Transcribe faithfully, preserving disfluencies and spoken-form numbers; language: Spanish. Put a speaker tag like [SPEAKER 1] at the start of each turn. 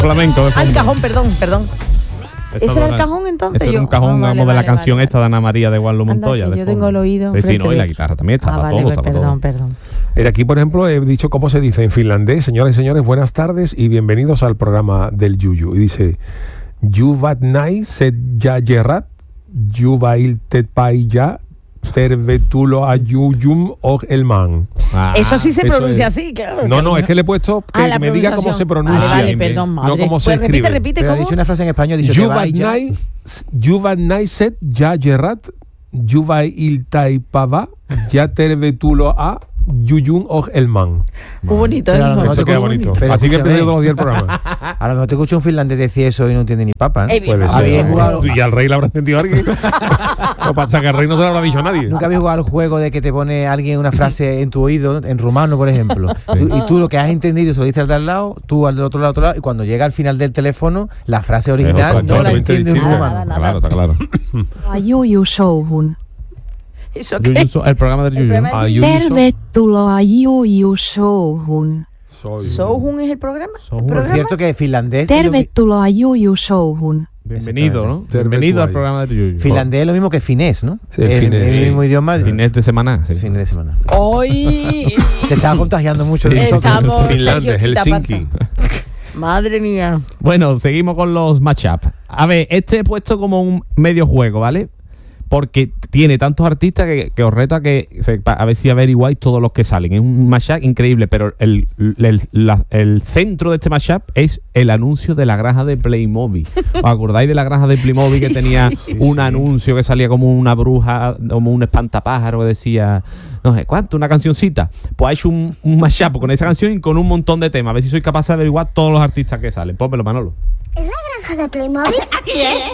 [SPEAKER 1] flamenco.
[SPEAKER 2] Ah, el cajón, perdón, perdón. ¿Ese era el cajón entonces?
[SPEAKER 1] Ese era un
[SPEAKER 2] Yo-
[SPEAKER 1] cajón,
[SPEAKER 2] ah, vale,
[SPEAKER 1] vamos, de
[SPEAKER 2] vale,
[SPEAKER 1] la canción
[SPEAKER 2] vale,
[SPEAKER 1] esta de Ana María de Guarlo
[SPEAKER 2] Anda,
[SPEAKER 1] Montoya.
[SPEAKER 2] que
[SPEAKER 1] de
[SPEAKER 2] yo
[SPEAKER 1] fondo.
[SPEAKER 2] tengo el oído
[SPEAKER 1] Sí, sí,
[SPEAKER 2] enfrente
[SPEAKER 1] no, y
[SPEAKER 2] de-
[SPEAKER 1] la guitarra también está
[SPEAKER 2] Ah,
[SPEAKER 1] para
[SPEAKER 2] vale,
[SPEAKER 1] todo,
[SPEAKER 2] pues,
[SPEAKER 1] está para
[SPEAKER 2] perdón,
[SPEAKER 1] todo.
[SPEAKER 2] perdón.
[SPEAKER 3] Eh, Aquí, por ejemplo, he dicho cómo se dice en finlandés. Señoras y señores, buenas tardes y bienvenidos al programa del Yuyu. Y dice, Juvatnai se yayerat, Juvailtet paija, tervetulo ayuyum og elman.
[SPEAKER 1] Ah,
[SPEAKER 2] Eso sí se
[SPEAKER 3] eso
[SPEAKER 2] pronuncia
[SPEAKER 3] es.
[SPEAKER 2] así, claro.
[SPEAKER 3] No, no, es que le he puesto que
[SPEAKER 2] Ah, la
[SPEAKER 3] me diga cómo
[SPEAKER 2] pronunciación.
[SPEAKER 3] se pronuncia.
[SPEAKER 2] Vale, vale,
[SPEAKER 3] Bien, bien.
[SPEAKER 2] perdón, madre.
[SPEAKER 3] No cómo se
[SPEAKER 2] Pues repite,
[SPEAKER 3] escribe.
[SPEAKER 2] repite,
[SPEAKER 4] Pero ha
[SPEAKER 2] ¿cómo?
[SPEAKER 4] dicho una frase en español, dice
[SPEAKER 3] Juvatnai, Juvatnai set yayerat, Juvailtai pava, ya tervetulo a yuyum og elman.
[SPEAKER 2] Muy bonito
[SPEAKER 4] Pero a lo
[SPEAKER 2] eso.
[SPEAKER 4] mejor
[SPEAKER 3] Eso
[SPEAKER 4] te
[SPEAKER 3] queda
[SPEAKER 4] escucho-
[SPEAKER 3] bonito.
[SPEAKER 4] pero
[SPEAKER 3] Así que
[SPEAKER 4] escúchame.
[SPEAKER 3] empecé todos los días el programa.
[SPEAKER 4] A lo mejor te escucha un finlandés decir eso y no entiende ni papa, ¿no?
[SPEAKER 2] Eh,
[SPEAKER 3] Puede
[SPEAKER 2] Ah,
[SPEAKER 3] ser.
[SPEAKER 4] bien
[SPEAKER 3] ¿no?
[SPEAKER 4] jugado.
[SPEAKER 3] Y al rey le habrá entendido alguien. Lo pasa que al rey no se lo habrá dicho a nadie.
[SPEAKER 4] Nunca habéis jugado al juego de que te pone alguien una frase en tu oído, en rumano, por ejemplo. Tú- y tú lo que has entendido se lo dices al de al lado, tú al del otro lado, otro lado, y cuando llega al final del teléfono, la frase original
[SPEAKER 3] otra-
[SPEAKER 4] no la
[SPEAKER 3] totalmente
[SPEAKER 4] entiende un
[SPEAKER 3] distinta.
[SPEAKER 2] Nada,
[SPEAKER 4] rumano.
[SPEAKER 2] nada.
[SPEAKER 3] Claro, está claro.
[SPEAKER 5] Juju-showhun.
[SPEAKER 2] ¿Eso qué?
[SPEAKER 1] Yuyu So- el programa del
[SPEAKER 2] El
[SPEAKER 1] Yuyu.
[SPEAKER 2] programa
[SPEAKER 3] Ah,
[SPEAKER 2] del
[SPEAKER 3] Yuyu So-
[SPEAKER 5] Tervetuloa Juju-showhun.
[SPEAKER 3] Soy-
[SPEAKER 2] ¿Sohun es el programa?
[SPEAKER 1] Sohun.
[SPEAKER 2] ¿El
[SPEAKER 4] Por
[SPEAKER 2] programa?
[SPEAKER 4] cierto que finlandés... es lo mi-
[SPEAKER 5] Tervetuloa Juju-showhun.
[SPEAKER 1] Bienvenido, ¿no?
[SPEAKER 3] Tervetuloa.
[SPEAKER 1] Bienvenido al programa del Yuyu.
[SPEAKER 4] Finlandés es lo mismo que finés, ¿no?
[SPEAKER 3] Sí, el
[SPEAKER 4] el,
[SPEAKER 3] finés,
[SPEAKER 4] el
[SPEAKER 3] sí.
[SPEAKER 4] mismo idioma.
[SPEAKER 1] Finés de semana. Sí.
[SPEAKER 4] Fines de semana.
[SPEAKER 2] Hoy
[SPEAKER 4] Te estaba contagiando mucho de nosotros.
[SPEAKER 2] estamos
[SPEAKER 3] Finlandia,
[SPEAKER 2] Sergio
[SPEAKER 3] Helsinki.
[SPEAKER 2] Quitaparta. Madre mía.
[SPEAKER 1] Bueno, seguimos con los matchups. A ver, este he puesto como un medio juego, ¿vale? Porque tiene tantos artistas que, que os reto a que se- pa- a ver si averiguáis todos los que salen. Es un mashup increíble, pero el, el, la- el centro de este mashup es el anuncio de la granja de Playmobil. ¿Os acordáis de la granja de Playmobil
[SPEAKER 2] Sí,
[SPEAKER 1] que tenía
[SPEAKER 2] sí.
[SPEAKER 1] un anuncio que salía como una bruja, como un espantapájaro que decía, no sé cuánto, una cancioncita? Pues ha hecho un, un mashup con esa canción y con un montón de temas. A ver si sois capaces de averiguar todos los artistas que salen. Pónmelo, Manolo.
[SPEAKER 6] ¿Es la granja de Playmobil?